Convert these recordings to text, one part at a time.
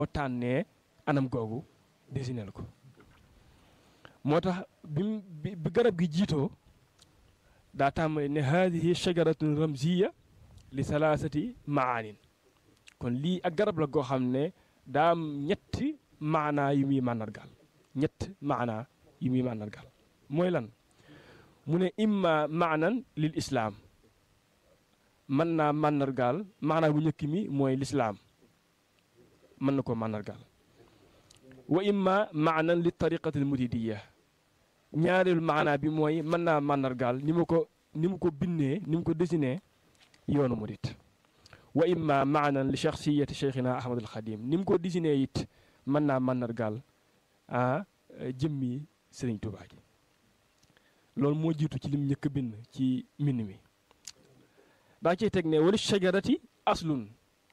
tànnee anam googu désignel ko moo tax bi garab gi jiitoo daa tàmbali ne haadihi shajaratun ramziya li salaasati maanin kon lii ak garab la goo xam ne daa am ñetti maanaa yu muy màndargaal mooy lan mu ne imma maanan lil islaam mën naa màndargaal maanaa bu njëkk mi mooy lislaam mën na ko màndargaal wa imma maanan li tariqatil muridiya ñaareelu maanaa bi mooy mën naa màndargaal ni mu ko bindee ni mu ko dessiné yoonu murid wa imma maanan li shakhsiyati cheikhina ahmadul xadim ni mu ko dessiné it mën naa màndargaal jëmmi sëriñ Tuubaa gi loolu moo jiitu ci lim njëkk bind ci mbind mi daa ciy teg ne wali shajarati aslun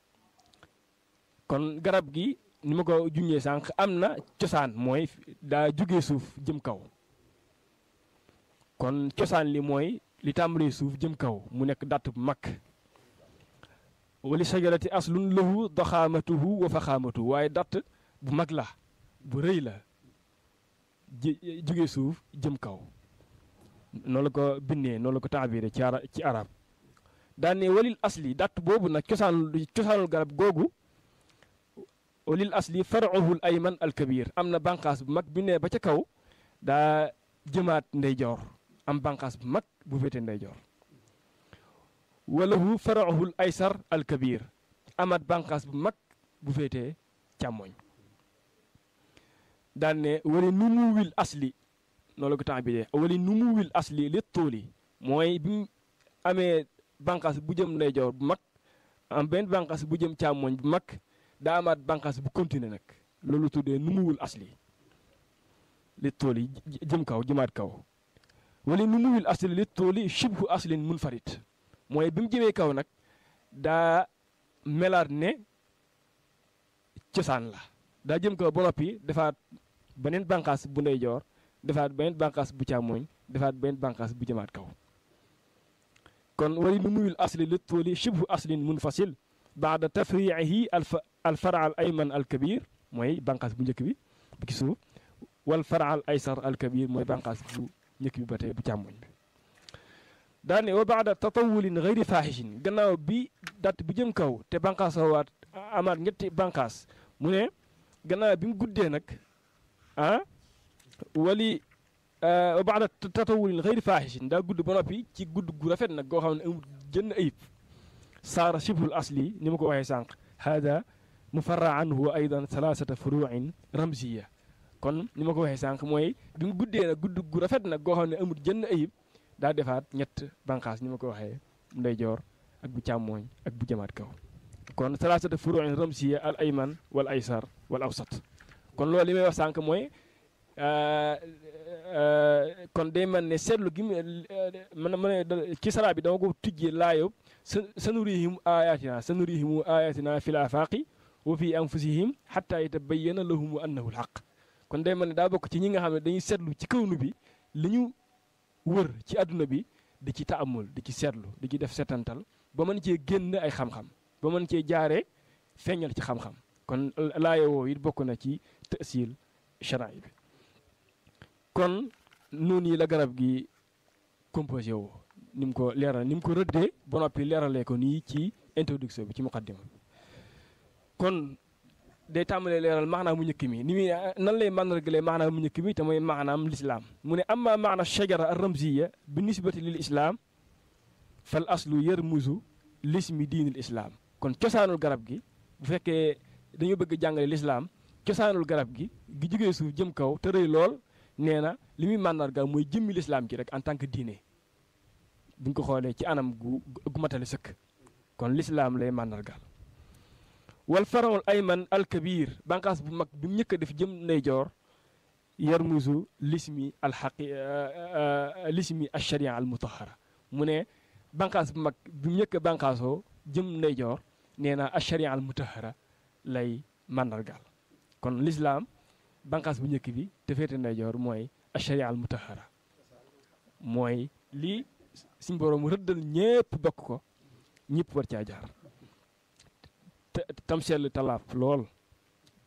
kon garab gi ni ma ko junjee sànq am na cosaan mooy daa jógee suuf jëm kaw kon cosaan li mooy li tàmbalee suuf jëm kaw mu nekk datt bu mag wali shajarati aslun lahu daxaamatuhu wa faxaamatuhu waaye datt bu mag la bu rëy la jógee suuf jëm kaw noonu la ko bindee noonu la ko taabire ci arab daan ne walil asli datt boobu nag cosaanul garab googu walil asli faruhul ayman alkabir am na bànqaas bu mag bi ne ba ca kaw daa jëmaat ndeyjoor am bànqaas bu mag bu féete ndeyjoor walahu faruhul aysar alkabir amaat bànqaas bu mag bu féete càmmoñ daan ne wali numuwil asli noonu la ko temps bi dee wali numuwil asli li tuuli mooy bi mu amee bànqaas bu jëm ndeyjoor bu mag am benn bànqaas bu jëm càmmoñ bu mag daa amaat bànqaas bu continuer nag loolu tuddee numuwul asli li tuuli jëm kaw jëmaat kaw wali numuwil asli li tuuli shibhu aslin munfarid mooy bi mu jëmee kaw nag daa melaat ne cosaan la daa jëm kaw ba noppi defaat beneen bànqaas bu ndeyjoor defaat beneen bànqaas bu càmmoñ defaat beneen bànqaas bu jëmaat kaw kon wali numuwil asli li tuuli shibhu aslin munfasil baada tafriihi al fara al ayman al kabir mooy bànqaas bu njëkk bi ci suuf wal fara al aysar al kabir mooy bànqaas bu njëkk bi ba tey bu càmmoñ bi daane wa baada tatawulin gayri faahishin gannaaw bi datt bu jëm kaw te bànqaasawaat amaat ñetti bànqaas mu ne gannaaw bi mu guddee nag wali wa baada tatawulin gayri faahishin daa gudd ba noppi ci gudd gu rafet nag goo xam ne amul jënn ayib saara shibhul asli ni ma ko waxee sànq hada mufarra anhu aydan thalathata furuin ramziya kon ni ma ko waxee sànq mooy bi mu guddee nag gudd gu rafet nag goo xam ne amul jënn ayib daa defaat ñett bànqaas ni ma ko waxee ndeyjoor ak bu càmmooñ ak bu jëmaat kaw kon thalathata furuin ramziya al ayman wal aysar wal awsat kon loolu li may wax sànq mooy kon day mel ne seetlu gi mën ci sara bi dama ko tijjee laayob sanurihim ayatina fil afaqi wa fi anfusihim hatta yatabayyana lahum annahu alhaq kon day mel ne daa bokk ci ñi nga xam ne dañuy seetlu ci kawnu bi li ñu wër ci àdduna bi di ci taamul di ci seetlu di ci def setantal ba mën cee génn ay xam-xam ba mën cee jaaree feeñal ci xam-xam kon laayo woo it bokk na ci tësil shara'i bi kon noonu yi la garab gi composé woo ni mu ko leeral ni mu ko rëddee ba noppi leeralee ko nii ci introduction bi ci muqaddima bi kon day tàmbalee leeral maanaam mu njëkk mi ni muy nan lay màndargalee maanaam mu njëkk mi te mooy maanaam lislaam mu ne amma maana shajara ar ramziya bi nisbati lil islam fal aslu yarmuzu lismi diinil islam kon cosaanul garab gi bu fekkee dañoo bëgg jàngale lislaam cosaanul garab gi jógee suuf jëm kaw te rëy lool nee na li muy màndarga mooy jëmmi lislaam gi rek en tant que diine bu ñu ko xoolee ci anam gu matale sëkk kon lislaam lay màndargaal wal farawul ayman al kabir bànqaas bu mag bi mu njëkk a def jëm ndeyjoor yarmuzu lismi al xaqi lismi al sharia al mutahara mu ne bànqaas bu mag bi mu njëkk a bànqaasoo jëm ndeyjoor nee na al sharia al mutahara lay màndargaal kon lislaam bànqaas bu njëkk bi te féete ndeyjoor mooy al sharia al mutahara mooy lii suñ boroom rëddal ñépp bokk ko ñëpp war caa jaar tam sell talaaf lool